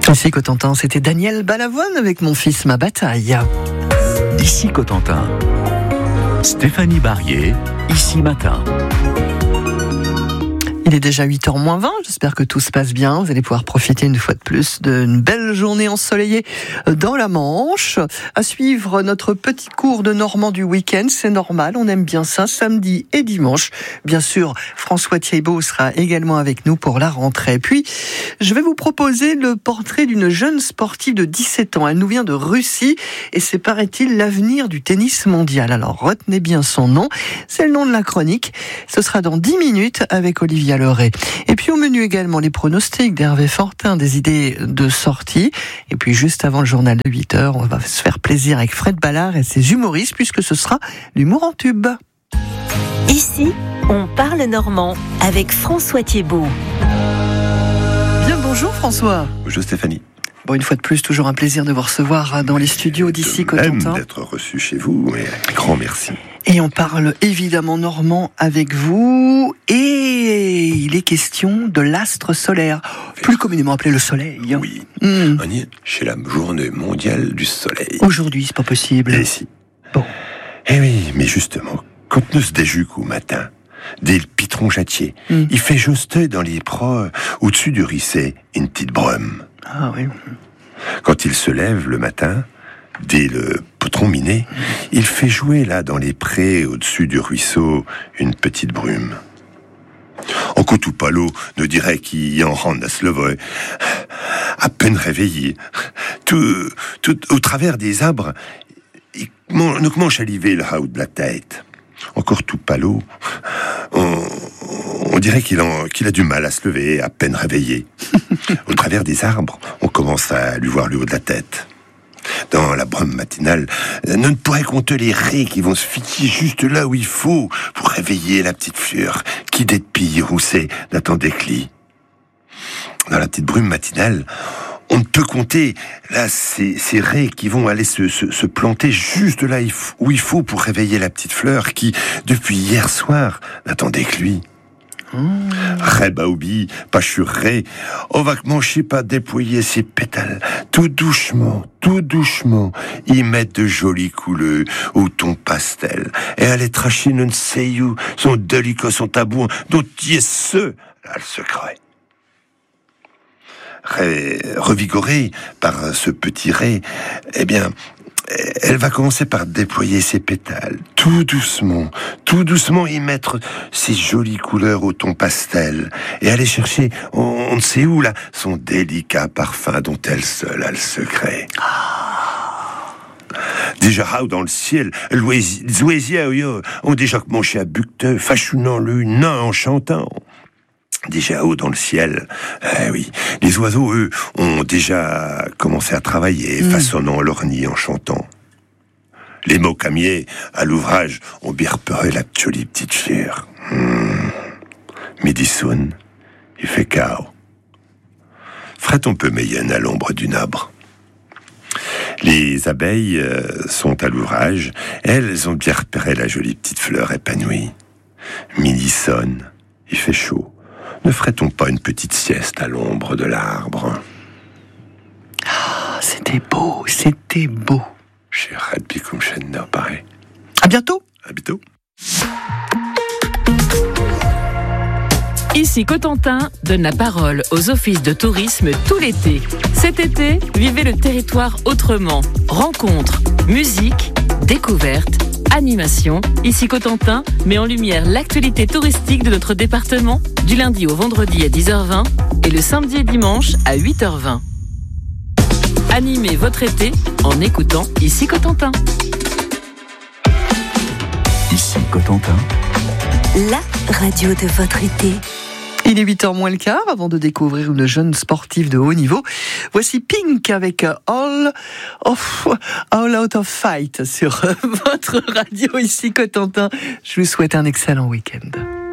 Ici Cotentin, c'était Daniel Balavoine avec Mon fils, ma bataille. Ici Cotentin, Stéphanie Barrier, Ici Matin. Il est déjà 8h-20, j'espère que tout se passe bien. Vous allez pouvoir profiter une fois de plus d'une belle journée ensoleillée dans la Manche. À suivre notre petit cours de normand du week-end, c'est normal, on aime bien ça, samedi et dimanche. Bien sûr, François Thiebaud sera également avec nous pour la rentrée. Puis, je vais vous proposer le portrait d'une jeune sportive de 17 ans. Elle nous vient de Russie et c'est, paraît-il, l'avenir du tennis mondial. Alors, retenez bien son nom, c'est le nom de la chronique. Ce sera dans 10 minutes avec Olivia Leray. Et puis au menu également les pronostics d'Hervé Fortin, des idées de sortie. Et puis juste avant le journal de 8h, on va se faire plaisir avec Fred Ballard et ses humoristes puisque ce sera l'humour en tube. Ici, on parle normand avec François Thiebaud. Bien bonjour François. Bonjour Stéphanie. Bon, une fois de plus, toujours un plaisir de vous recevoir dans les studios d'ici Cotentin. D'être reçu chez vous, mais un grand merci. Et on parle évidemment normand avec vous, et il est question de l'astre solaire, plus communément appelé le soleil. Oui, on y est chez la journée mondiale du soleil. Aujourd'hui, c'est pas possible. Et si. Bon. Eh oui, mais justement, quand nous se déjuquons au matin, dès le pitron jatier, il fait juste dans les pros, au-dessus du rissé, une petite brume. Ah oui. Quand il se lève le matin, dès le potron miné, il fait jouer là dans les prés au-dessus du ruisseau une petite brume. En Cotoupalo nous dirait qu'il en rend à se lever, à peine réveillé, tout au travers des arbres, nous commence à liver le haut de la tête. Encore tout palo, on dirait qu'il a du mal à se lever, à peine réveillé. Au travers des arbres, on commence à lui voir le haut de la tête. Dans la brume matinale, on ne pourrait compter les raies qui vont se fixer juste là où il faut pour réveiller la petite fleur qui, depuis roussée, n'attendait que lit. Dans la petite brume matinale, on ne peut compter là ces raies qui vont aller se planter juste là où il faut pour réveiller la petite fleur qui, depuis hier soir, n'attendait que lui. Ré baoubi, pas churré, on va manger pas déployer ses pétales, tout doucement, y mettre de jolies couleurs au ton pastel, et aller tracher ne sait où, son délicat, son tabou, dont y est ce, là, le secret. Revigorée par ce petit ré, eh bien, elle va commencer par déployer ses pétales, tout doucement, y mettre ses jolies couleurs au ton pastel, et aller chercher, on ne sait où là, son délicat parfum dont elle seule a le secret. Déjà dans le ciel, l'oisier ont déjà commencé à bucter, fachonnant le nain en chantant. Déjà haut dans le ciel, oui, les oiseaux, eux, ont déjà commencé à travailler, façonnant leur nid en chantant. Les mots camiers, à l'ouvrage, ont bien repéré la jolie petite fleur. Midi sonne, il fait chaos. Ferait-on peu meilleur à l'ombre d'une arbre. Les abeilles sont à l'ouvrage, elles ont bien repéré la jolie petite fleur épanouie. Midi sonne, il fait chaud. Ne ferait-on pas une petite sieste à l'ombre de l'arbre? Ah, c'était beau. J'ai râle comme chaîne pareil. À bientôt. À bientôt. Ici Cotentin donne la parole aux offices de tourisme tout l'été. Cet été, vivez le territoire autrement. Rencontres, musique, découvertes, animation. Ici Cotentin met en lumière l'actualité touristique de notre département du lundi au vendredi à 10h20 et le samedi et dimanche à 8h20. Animez votre été en écoutant Ici Cotentin. Ici Cotentin, La radio de votre été. Il est 8h moins le quart, avant de découvrir une jeune sportive de haut niveau. Voici Pink avec All Out of Fight sur votre radio ici Cotentin. Je vous souhaite un excellent week-end.